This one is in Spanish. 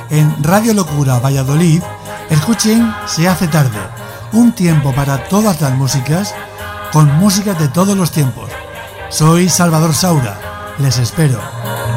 en Radio Locura Valladolid, escuchen Se hace tarde, un tiempo para todas las músicas, con música de todos los tiempos. Soy Salvador Saura, les espero.